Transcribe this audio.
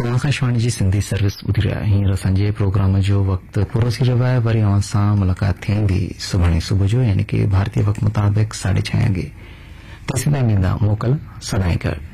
तो आकाशवाणी जी सिंधी सर्विस ॿुधी रहिया हींअर असांजे प्रोग्राम जो वक़्तु पूरो थी रहियो आहे। वरी अव्हां सां मुलाक़ात थींदी सुभाणे सुबुह जो यानी कि भारतीय वक़्त मुताबिक़ 6:30 अॻे। तेसिताईं ॾींदा मोकल सदाईं कर।